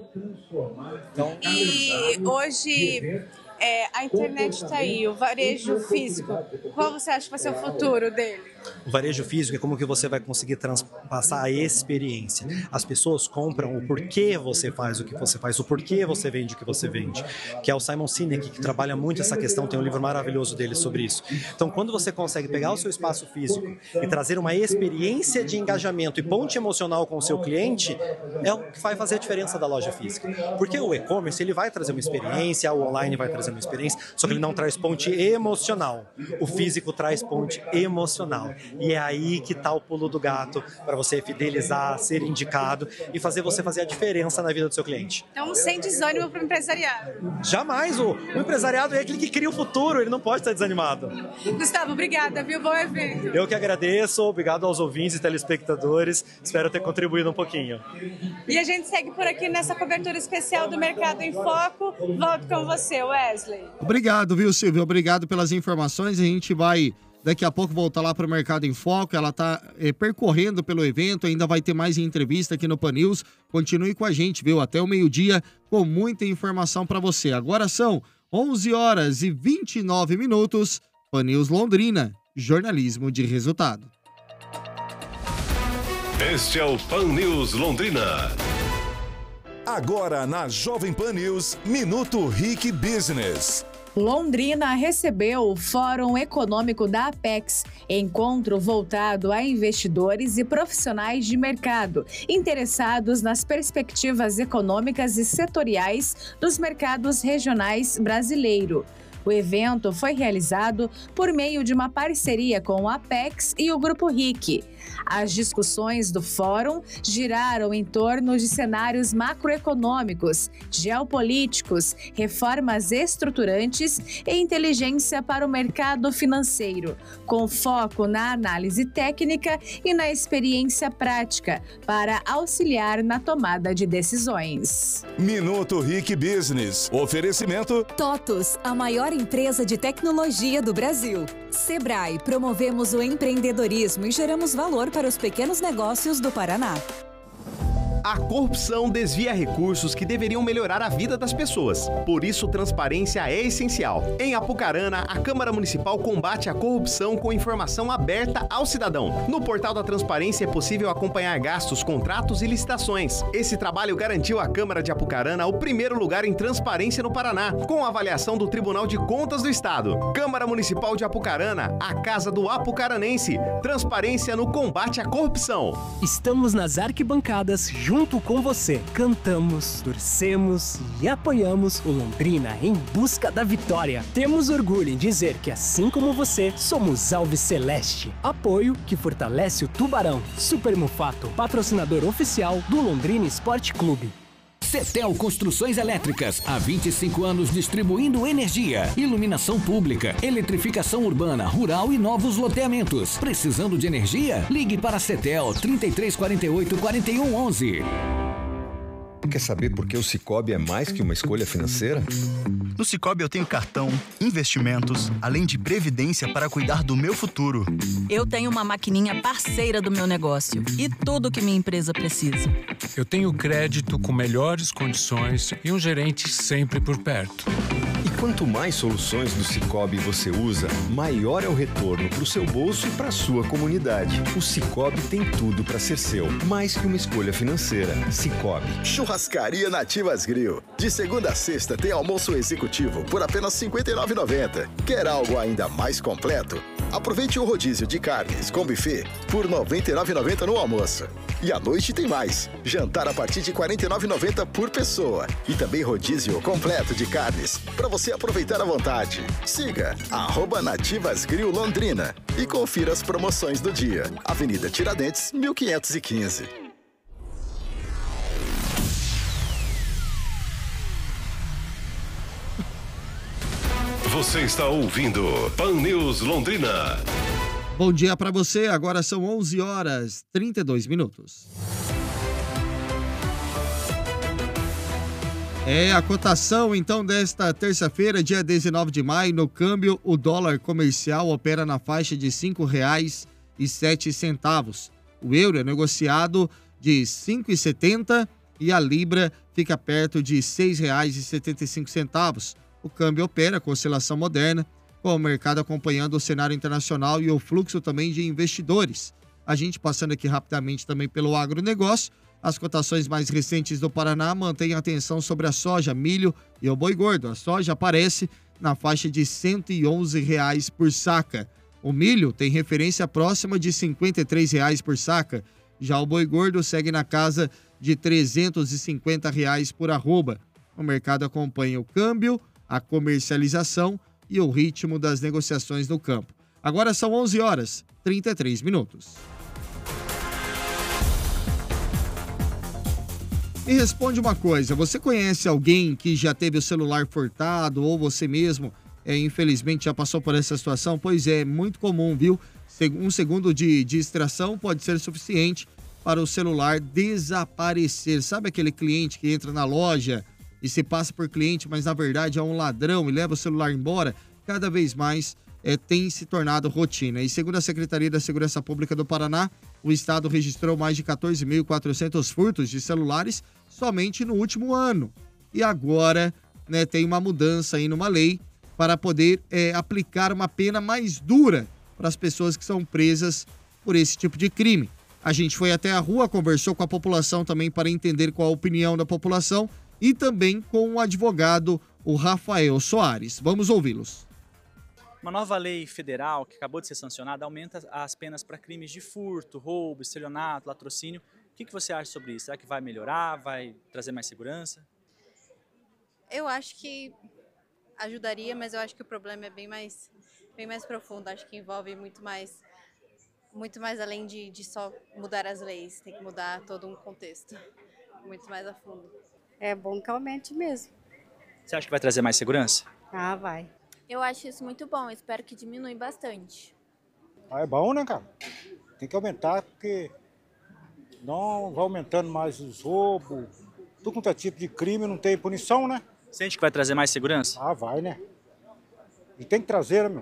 Então, e hoje a internet está aí, o varejo físico, qual você acha que vai ser o futuro dele? O varejo físico é como que você vai conseguir transpassar a experiência. As pessoas compram o porquê você faz o que você faz, o porquê você vende o que você vende. Que é o Simon Sinek, que trabalha muito essa questão, tem um livro maravilhoso dele sobre isso. Então, quando você consegue pegar o seu espaço físico e trazer uma experiência de engajamento e ponte emocional com o seu cliente, é o que vai fazer a diferença da loja física. Porque o e-commerce, ele vai trazer uma experiência, o online vai trazer trazendo uma experiência, só que ele não traz ponte emocional. O físico traz ponte emocional. E é aí que tá o pulo do gato para você fidelizar, ser indicado e fazer você fazer a diferença na vida do seu cliente. Então, sem desânimo para o empresariado. Jamais. O empresariado é aquele que cria o futuro, ele não pode estar desanimado. Gustavo, obrigada, viu? Bom evento. Eu que agradeço, obrigado aos ouvintes e telespectadores, espero ter contribuído um pouquinho. E a gente segue por aqui nessa cobertura especial do Mercado em Foco. Volto com você, Wesley. Obrigado, viu, Silvia? Obrigado pelas informações. A gente vai daqui a pouco voltar lá para o Mercado em Foco. Ela está percorrendo pelo evento, ainda vai ter mais entrevista aqui no Pan News. Continue com a gente, viu? Até o meio-dia com muita informação para você. Agora são 11h29. Pan News Londrina, jornalismo de resultado. Este é o Pan News Londrina. Agora na Jovem Pan News, Minuto RIC Business. Londrina recebeu o Fórum Econômico da Apex, encontro voltado a investidores e profissionais de mercado interessados nas perspectivas econômicas e setoriais dos mercados regionais brasileiros. O evento foi realizado por meio de uma parceria com a Apex e o Grupo RIC. As discussões do fórum giraram em torno de cenários macroeconômicos, geopolíticos, reformas estruturantes e inteligência para o mercado financeiro, com foco na análise técnica e na experiência prática para auxiliar na tomada de decisões. Minuto RIC Business. Oferecimento TOTUS, a maior empresa de tecnologia do Brasil. Sebrae, promovemos o empreendedorismo e geramos valor para os pequenos negócios do Paraná. A corrupção desvia recursos que deveriam melhorar a vida das pessoas. Por isso, transparência é essencial. Em Apucarana, a Câmara Municipal combate a corrupção com informação aberta ao cidadão. No portal da transparência é possível acompanhar gastos, contratos e licitações. Esse trabalho garantiu à Câmara de Apucarana o primeiro lugar em transparência no Paraná, com a avaliação do Tribunal de Contas do Estado. Câmara Municipal de Apucarana, a casa do apucaranense. Transparência no combate à corrupção. Estamos nas arquibancadas junto com você. Cantamos, torcemos e apoiamos o Londrina em busca da vitória. Temos orgulho em dizer que, assim como você, somos Alves Celeste. Apoio que fortalece o Tubarão. Super Mufato, patrocinador oficial do Londrina Esporte Clube. Cetel Construções Elétricas, há 25 anos distribuindo energia, iluminação pública, eletrificação urbana, rural e novos loteamentos. Precisando de energia? Ligue para a Cetel 3348-4111. Quer saber por que o Sicoob é mais que uma escolha financeira? No Sicoob eu tenho cartão, investimentos, além de previdência para cuidar do meu futuro. Eu tenho uma maquininha parceira do meu negócio e tudo que minha empresa precisa. Eu tenho crédito com melhores condições e um gerente sempre por perto. E quanto mais soluções do Sicoob você usa, maior é o retorno para o seu bolso e para a sua comunidade. O Sicoob tem tudo para ser seu, mais que uma escolha financeira. Sicoob. Churrascaria Nativas Grill. De segunda a sexta tem almoço executivo por apenas R$ 59,90. Quer algo ainda mais completo? Aproveite o rodízio de carnes com buffet por R$ 99,90 no almoço. E à noite tem mais. Jantar a partir de R$ 49,90 por pessoa. E também rodízio completo de carnes para você aproveitar à vontade. Siga @Nativas Grill Londrina e confira as promoções do dia. Avenida Tiradentes, 1515. Você está ouvindo Pan News Londrina. Bom dia para você, agora são 11h32. A cotação então desta terça-feira, dia 19 de maio, no câmbio, o dólar comercial opera na faixa de R$ 5,07. O euro é negociado de R$ 5,70 e a libra fica perto de R$ 6,75. O câmbio opera com oscilação moderna, com o mercado acompanhando o cenário internacional e o fluxo também de investidores. A gente passando aqui rapidamente também pelo agronegócio, as cotações mais recentes do Paraná mantêm atenção sobre a soja, milho e o boi gordo. A soja aparece na faixa de R$ 111 por saca. O milho tem referência próxima de R$ 53 por saca. Já o boi gordo segue na casa de R$ 350 por arroba. O mercado acompanha o câmbio a comercialização e o ritmo das negociações no campo. Agora são 11h33. Me responde uma coisa, você conhece alguém que já teve o celular furtado ou você mesmo, infelizmente, já passou por essa situação? Pois é, muito comum, viu? Um segundo de distração pode ser suficiente para o celular desaparecer. Sabe aquele cliente que entra na loja e se passa por cliente, mas na verdade é um ladrão e leva o celular embora? Cada vez mais tem se tornado rotina. E segundo a Secretaria da Segurança Pública do Paraná, o estado registrou mais de 14.400 furtos de celulares somente no último ano. E agora, tem uma mudança aí numa lei para poder aplicar uma pena mais dura para as pessoas que são presas por esse tipo de crime. A gente foi até a rua, conversou com a população também para entender qual a opinião da população e também com o advogado, o Rafael Soares. Vamos ouvi-los. Uma nova lei federal que acabou de ser sancionada aumenta as penas para crimes de furto, roubo, estelionato, latrocínio. O que você acha sobre isso? Será que vai melhorar? Vai trazer mais segurança? Eu acho que ajudaria, mas eu acho que o problema é bem mais profundo. Acho que envolve muito mais além de só mudar as leis. Tem que mudar todo um contexto, muito mais a fundo. É bom que aumente mesmo. Você acha que vai trazer mais segurança? Ah, vai. Eu acho isso muito bom, espero que diminua bastante. É bom, né, cara? Tem que aumentar, porque não vai aumentando mais os roubos, tudo quanto é tipo de crime, não tem punição, né? Sente que vai trazer mais segurança? Ah, vai, né? E tem que trazer, né, meu?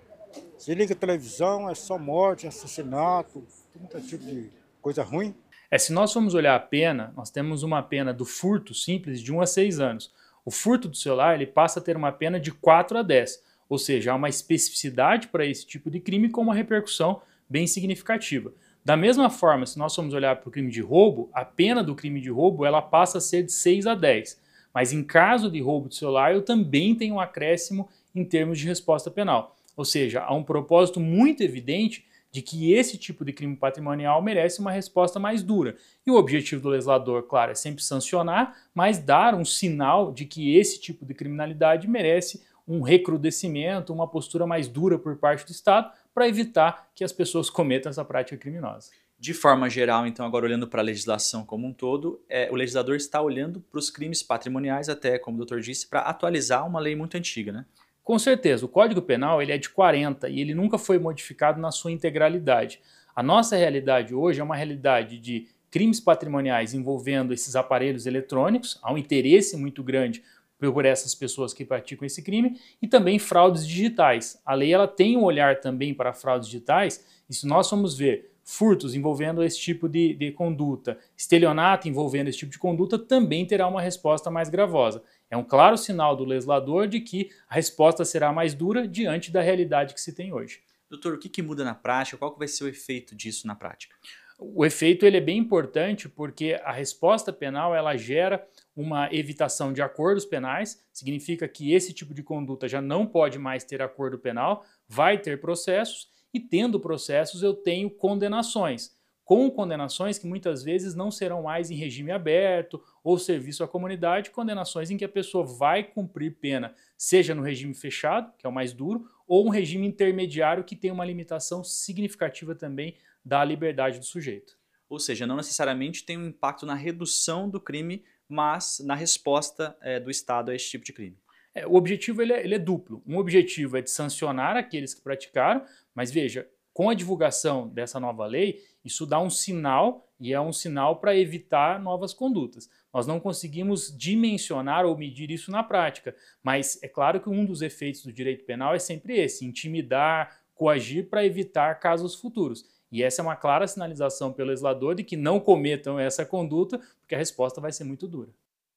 Se liga a televisão, é só morte, assassinato, tudo quanto é tipo de coisa ruim. Se nós formos olhar a pena, nós temos uma pena do furto simples de 1 a 6 anos. O furto do celular ele passa a ter uma pena de 4 a 10, ou seja, há uma especificidade para esse tipo de crime com uma repercussão bem significativa. Da mesma forma, se nós formos olhar para o crime de roubo, a pena do crime de roubo ela passa a ser de 6 a 10. Mas em caso de roubo de celular, eu também tenho um acréscimo em termos de resposta penal. Ou seja, há um propósito muito evidente de que esse tipo de crime patrimonial merece uma resposta mais dura. E o objetivo do legislador, claro, é sempre sancionar, mas dar um sinal de que esse tipo de criminalidade merece um recrudescimento, uma postura mais dura por parte do Estado, para evitar que as pessoas cometam essa prática criminosa. De forma geral, então, agora olhando para a legislação como um todo, o legislador está olhando para os crimes patrimoniais, até, como o doutor disse, para atualizar uma lei muito antiga, né? Com certeza, o Código Penal ele é de 40 e ele nunca foi modificado na sua integralidade. A nossa realidade hoje é uma realidade de crimes patrimoniais envolvendo esses aparelhos eletrônicos, há um interesse muito grande por essas pessoas que praticam esse crime, e também fraudes digitais. A lei ela tem um olhar também para fraudes digitais, e se nós formos ver furtos envolvendo esse tipo de conduta, estelionato envolvendo esse tipo de conduta, também terá uma resposta mais gravosa. É um claro sinal do legislador de que a resposta será mais dura diante da realidade que se tem hoje. Doutor, o que muda na prática? Qual que vai ser o efeito disso na prática? O efeito ele é bem importante porque a resposta penal ela gera uma evitação de acordos penais, significa que esse tipo de conduta já não pode mais ter acordo penal, vai ter processos e tendo processos eu tenho condenações. Com condenações que muitas vezes não serão mais em regime aberto ou serviço à comunidade, condenações em que a pessoa vai cumprir pena, seja no regime fechado, que é o mais duro, ou um regime intermediário que tem uma limitação significativa também da liberdade do sujeito. Ou seja, não necessariamente tem um impacto na redução do crime, mas na resposta do Estado a esse tipo de crime. O objetivo ele é duplo. Um objetivo é de sancionar aqueles que praticaram, mas veja, com a divulgação dessa nova lei, isso dá um sinal, e é um sinal para evitar novas condutas. Nós não conseguimos dimensionar ou medir isso na prática, mas é claro que um dos efeitos do direito penal é sempre esse, intimidar, coagir para evitar casos futuros. E essa é uma clara sinalização pelo legislador de que não cometam essa conduta, porque a resposta vai ser muito dura.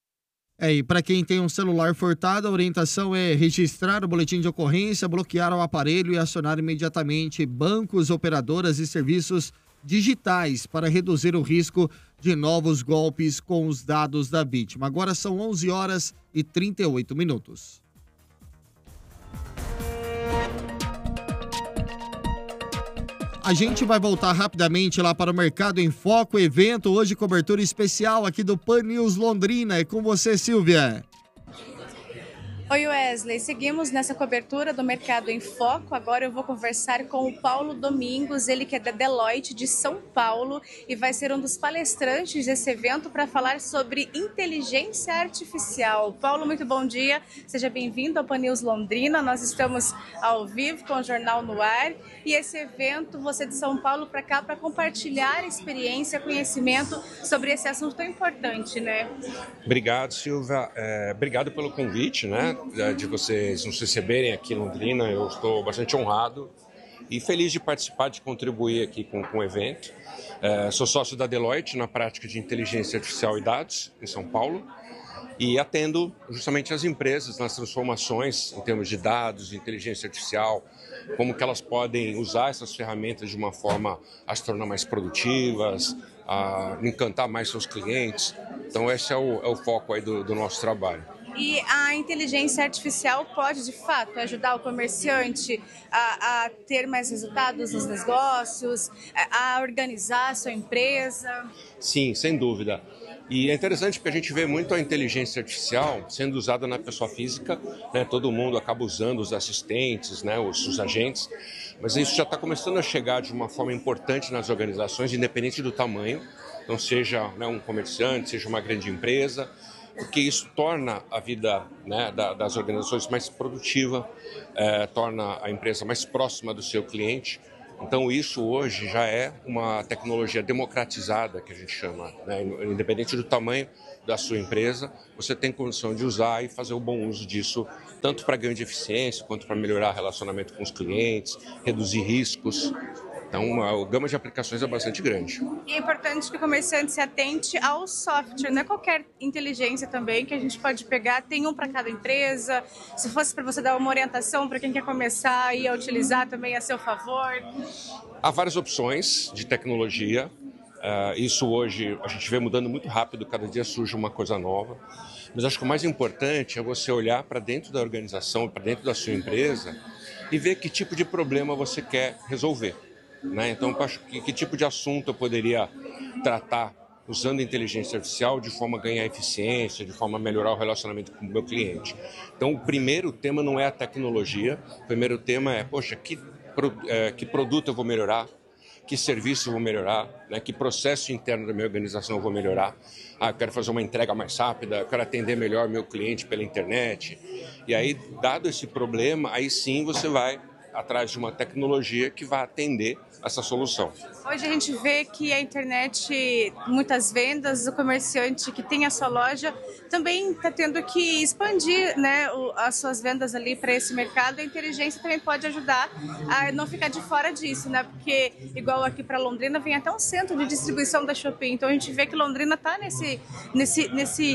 E para quem tem um celular furtado, a orientação é registrar o boletim de ocorrência, bloquear o aparelho e acionar imediatamente bancos, operadoras e serviços digitais para reduzir o risco de novos golpes com os dados da vítima. Agora são 11h38. A gente vai voltar rapidamente lá para o Mercado em Foco, evento hoje, cobertura especial aqui do Pan News Londrina. É com você, Silvia. Oi, Wesley. Seguimos nessa cobertura do Mercado em Foco. Agora eu vou conversar com o Paulo Domingos, ele que é da Deloitte de São Paulo e vai ser um dos palestrantes desse evento para falar sobre inteligência artificial. Paulo, muito bom dia. Seja bem-vindo ao Pan News Londrina. Nós estamos ao vivo com o Jornal no Ar e esse evento, você de São Paulo para cá, para compartilhar experiência, conhecimento sobre esse assunto tão importante, né? Obrigado, Silvia. Obrigado pelo convite, né? De vocês nos receberem aqui em Londrina. Eu estou bastante honrado e feliz de participar, de contribuir aqui com o evento. Sou sócio da Deloitte na prática de inteligência artificial e dados em São Paulo e atendo justamente as empresas nas transformações em termos de dados, de inteligência artificial, como que elas podem usar essas ferramentas de uma forma a se tornar mais produtivas, a encantar mais seus clientes. Então esse é o foco aí do nosso trabalho. E a inteligência artificial pode, de fato, ajudar o comerciante a ter mais resultados nos negócios, a organizar a sua empresa? Sim, sem dúvida. E é interessante porque a gente vê muito a inteligência artificial sendo usada na pessoa física, né? Todo mundo acaba usando os assistentes, né? os agentes, mas isso já está começando a chegar de uma forma importante nas organizações, independente do tamanho, não seja, né, um comerciante, seja uma grande empresa, porque isso torna a vida, né, das organizações mais produtiva, torna a empresa mais próxima do seu cliente. Então isso hoje já é uma tecnologia democratizada, que a gente chama, né? Independente do tamanho da sua empresa, você tem condição de usar e fazer o bom uso disso, tanto para ganho de eficiência, quanto para melhorar o relacionamento com os clientes, reduzir riscos. Então, a gama de aplicações é bastante grande. E é importante que o comerciante se atente ao software, não é qualquer inteligência também que a gente pode pegar, tem um para cada empresa. Se fosse para você dar uma orientação para quem quer começar e a utilizar também a seu favor. Há várias opções de tecnologia. Isso hoje a gente vê mudando muito rápido, cada dia surge uma coisa nova. Mas acho que o mais importante é você olhar para dentro da organização, para dentro da sua empresa e ver que tipo de problema você quer resolver. Né? Então, que tipo de assunto eu poderia tratar usando inteligência artificial de forma a ganhar eficiência, de forma a melhorar o relacionamento com o meu cliente. Então, o primeiro tema não é a tecnologia, o primeiro tema é, poxa, que produto eu vou melhorar, que serviço eu vou melhorar, né? Que processo interno da minha organização eu vou melhorar. Eu quero fazer uma entrega mais rápida, eu quero atender melhor meu cliente pela internet. E aí, dado esse problema, aí sim você vai atrás de uma tecnologia que vai atender essa solução. Hoje a gente vê que a internet, muitas vendas, o comerciante que tem a sua loja também está tendo que expandir, né, as suas vendas ali para esse mercado. A inteligência também pode ajudar a não ficar de fora disso, né? Porque igual aqui para Londrina vem até um centro de distribuição da Shopee. Então a gente vê que Londrina está nesse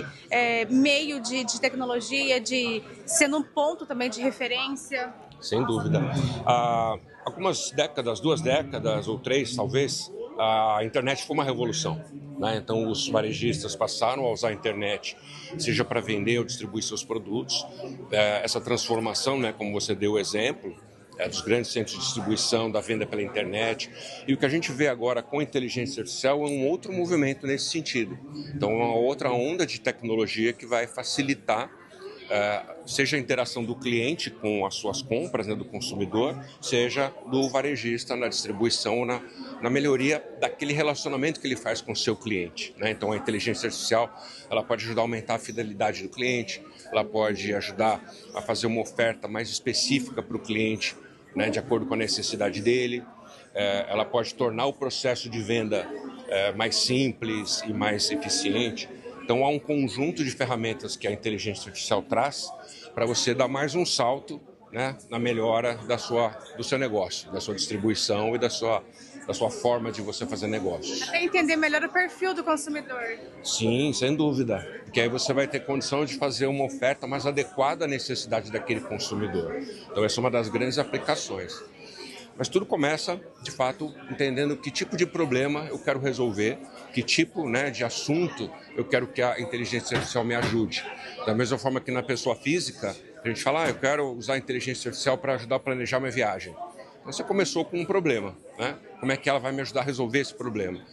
meio de tecnologia, de sendo um ponto também de referência. Sem dúvida. Há algumas décadas, 2 décadas ou 3 talvez, a internet foi uma revolução, né? Então os varejistas passaram a usar a internet, seja para vender ou distribuir seus produtos. Essa transformação, né, como você deu o exemplo, dos grandes centros de distribuição, da venda pela internet. E o que a gente vê agora com a inteligência artificial é um outro movimento nesse sentido. Então, uma outra onda de tecnologia que vai facilitar seja a interação do cliente com as suas compras, né, do consumidor, seja do varejista na distribuição, na melhoria daquele relacionamento que ele faz com o seu cliente, né? Então a inteligência artificial ela pode ajudar a aumentar a fidelidade do cliente, ela pode ajudar a fazer uma oferta mais específica para o cliente, né, de acordo com a necessidade dele, ela pode tornar o processo de venda mais simples e mais eficiente. Então, há um conjunto de ferramentas que a inteligência artificial traz para você dar mais um salto, né, na melhora do seu negócio, da sua distribuição e da sua forma de você fazer negócios. Até entender melhor o perfil do consumidor. Sim, sem dúvida. Porque aí você vai ter condição de fazer uma oferta mais adequada à necessidade daquele consumidor. Então, essa é uma das grandes aplicações. Mas tudo começa, de fato, entendendo que tipo de problema eu quero resolver, que tipo, né, de assunto eu quero que a inteligência artificial me ajude. Da mesma forma que na pessoa física, a gente fala, eu quero usar a inteligência artificial para ajudar a planejar minha viagem. Então você começou com um problema, né? Como é que ela vai me ajudar a resolver esse problema?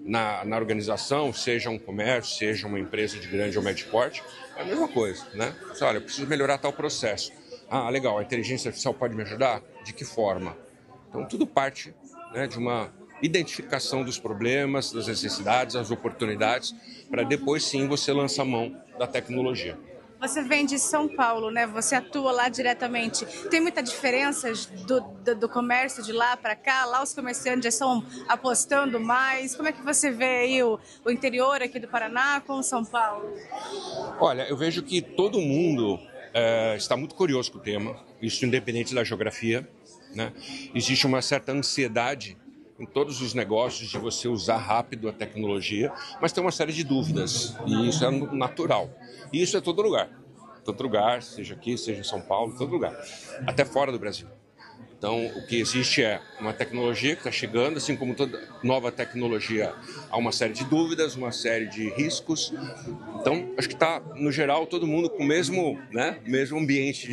na organização, seja um comércio, seja uma empresa de grande ou médio porte, é a mesma coisa, né? Você, olha, eu preciso melhorar tal processo. Ah, legal, a inteligência artificial pode me ajudar? De que forma? Então, tudo parte, né, de uma identificação dos problemas, das necessidades, das oportunidades, para depois sim você lançar a mão da tecnologia. Você vem de São Paulo, né? Você atua lá diretamente. Tem muita diferença do comércio de lá para cá? Lá os comerciantes já estão apostando mais. Como é que você vê aí o interior aqui do Paraná com São Paulo? Olha, eu vejo que todo mundo está muito curioso com o tema, isso independente da geografia, né? Existe uma certa ansiedade em todos os negócios de você usar rápido a tecnologia, mas tem uma série de dúvidas, e isso é natural. E isso é todo lugar, seja aqui, seja em São Paulo, todo lugar, até fora do Brasil. Então, o que existe é uma tecnologia que está chegando, assim como toda nova tecnologia, há uma série de dúvidas, uma série de riscos. Então, acho que está, no geral, todo mundo com o mesmo ambiente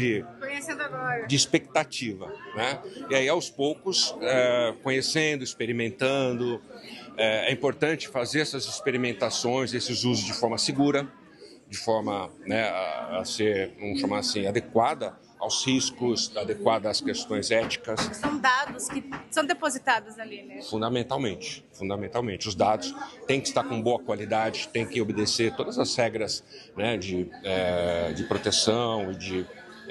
de expectativa, né? E aí, aos poucos, conhecendo, experimentando. É importante fazer essas experimentações, esses usos de forma segura, de forma, né, a ser, vamos chamar assim, adequada aos riscos, adequada às questões éticas. São dados que são depositados ali, né? Fundamentalmente. Os dados têm que estar com boa qualidade, têm que obedecer todas as regras, né, de proteção e de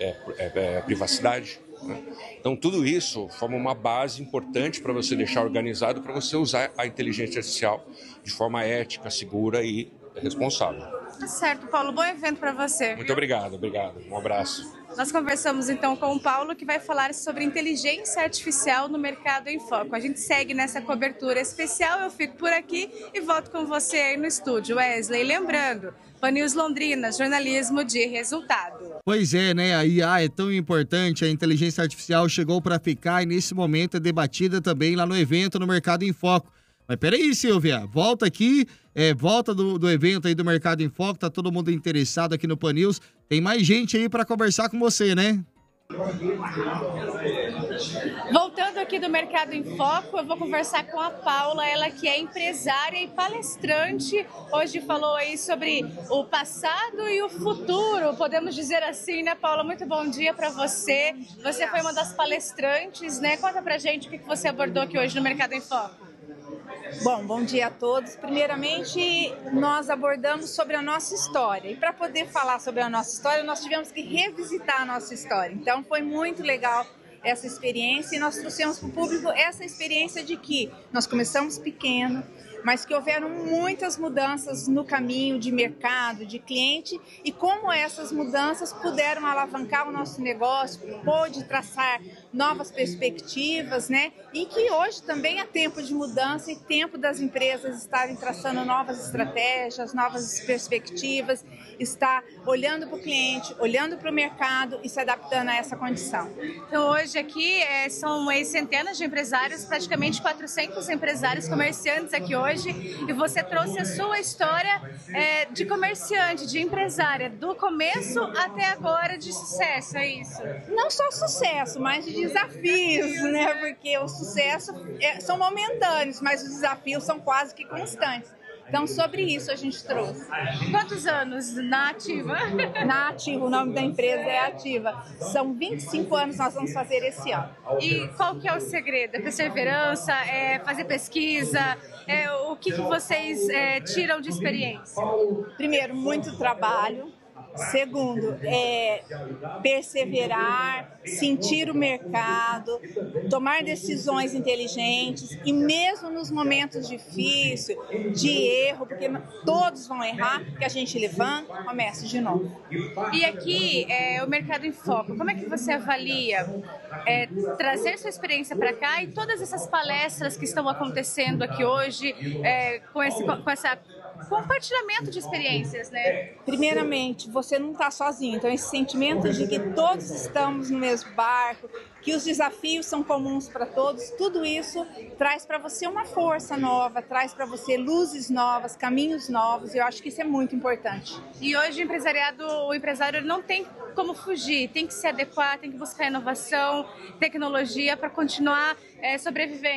privacidade, né? Então, tudo isso forma uma base importante para você deixar organizado, para você usar a inteligência artificial de forma ética, segura e responsável. Tá certo, Paulo. Bom evento para você. Muito obrigado. Um abraço. Nós conversamos então com o Paulo, que vai falar sobre inteligência artificial no Mercado em Foco. A gente segue nessa cobertura especial, eu fico por aqui e volto com você aí no estúdio. Wesley, lembrando, PanNews Londrina, jornalismo de resultado. Pois é, né? A IA é tão importante, a inteligência artificial chegou para ficar e nesse momento é debatida também lá no evento no Mercado em Foco. Mas peraí, Silvia, volta aqui, volta do evento aí do Mercado em Foco, tá todo mundo interessado aqui no PanNews. Tem mais gente aí para conversar com você, né? Voltando aqui do Mercado em Foco, eu vou conversar com a Paula, ela que é empresária e palestrante. Hoje falou aí sobre o passado e o futuro, podemos dizer assim, né, Paula? Muito bom dia para você. Você foi uma das palestrantes, né? Conta pra gente o que você abordou aqui hoje no Mercado em Foco. Bom dia a todos. Primeiramente, nós abordamos sobre a nossa história. E para poder falar sobre a nossa história, nós tivemos que revisitar a nossa história. Então, foi muito legal essa experiência e nós trouxemos para o público essa experiência de que nós começamos pequeno, mas que houveram muitas mudanças no caminho de mercado, de cliente, e como essas mudanças puderam alavancar o nosso negócio, pôde traçar novas perspectivas, né? E que hoje também é tempo de mudança e tempo das empresas estarem traçando novas estratégias, novas perspectivas, estar olhando para o cliente, olhando para o mercado e se adaptando a essa condição. Então hoje aqui são centenas de empresários, praticamente 400 empresários comerciantes aqui hoje, e você trouxe a sua história de comerciante, de empresária, do começo até agora de sucesso, é isso? Não só sucesso, mas de desafios, né? Porque o sucesso são momentâneos, mas os desafios são quase que constantes. Então, sobre isso a gente trouxe. Quantos anos na Ativa? Na Ativa, o nome da empresa é Ativa. São 25 anos nós vamos fazer esse ano. E qual que é o segredo? É perseverança? É fazer pesquisa? O que vocês tiram de experiência? Primeiro, muito trabalho. Segundo, perseverar, sentir o mercado, tomar decisões inteligentes e mesmo nos momentos difíceis, de erro, porque todos vão errar, que a gente levanta, começa de novo. E aqui, o Mercado em Foco, como é que você avalia trazer sua experiência para cá e todas essas palestras que estão acontecendo aqui hoje, com essa compartilhamento de experiências, né? Primeiramente, você não está sozinho, então esse sentimento de que todos estamos no mesmo barco, que os desafios são comuns para todos, tudo isso traz para você uma força nova, traz para você luzes novas, caminhos novos, e eu acho que isso é muito importante. E hoje o empresário não tem como fugir, tem que se adequar, tem que buscar inovação, tecnologia para continuar sobrevivendo.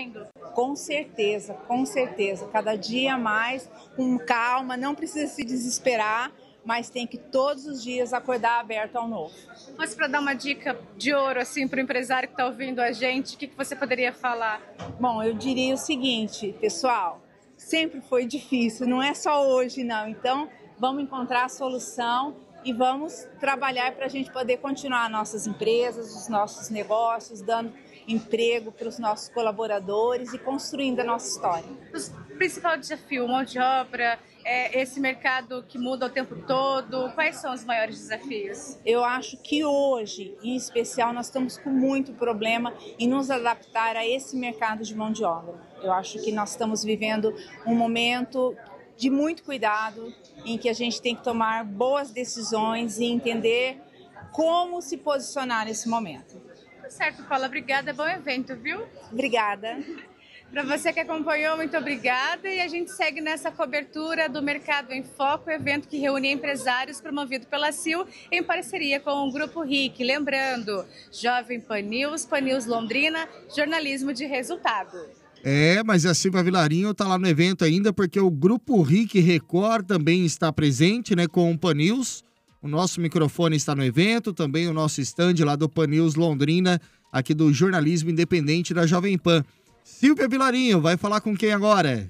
Com certeza, com certeza. Cada dia mais, com calma, não precisa se desesperar, mas tem que todos os dias acordar aberto ao novo. Mas para dar uma dica de ouro assim para o empresário que está ouvindo a gente, o que você poderia falar? Bom, eu diria o seguinte, pessoal, sempre foi difícil, não é só hoje não. Então, vamos encontrar a solução e vamos trabalhar para a gente poder continuar nossas empresas, os nossos negócios, dando emprego para os nossos colaboradores e construindo a nossa história. O principal desafio, mão de obra, esse mercado que muda o tempo todo, quais são os maiores desafios? Eu acho que hoje, em especial, nós estamos com muito problema em nos adaptar a esse mercado de mão de obra. Eu acho que nós estamos vivendo um momento de muito cuidado, em que a gente tem que tomar boas decisões e entender como se posicionar nesse momento. Certo, Paula, obrigada, bom evento, viu? Obrigada. Para você que acompanhou, muito obrigada. E a gente segue nessa cobertura do Mercado em Foco, evento que reúne empresários promovido pela CIL em parceria com o Grupo RIC. Lembrando, Jovem Pan News Londrina, jornalismo de resultado. Mas a Silvia Vilarinho está lá no evento ainda, porque o Grupo RIC Record também está presente, né, com o Pan News. O nosso microfone está no evento, também o nosso stand lá do Pan News Londrina, aqui do jornalismo independente da Jovem Pan. Silvia Vilarinho, vai falar com quem agora?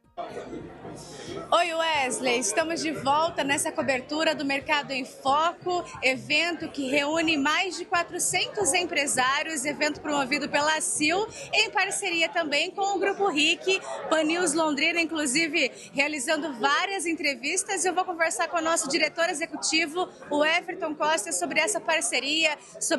Oi, Wesley, estamos de volta nessa cobertura do Mercado em Foco, evento que reúne mais de 400 empresários, evento promovido pela CIL, em parceria também com o Grupo RIC, Pan News Londrina, inclusive realizando várias entrevistas. Eu vou conversar com o nosso diretor executivo, o Everton Costa, sobre essa parceria, sobre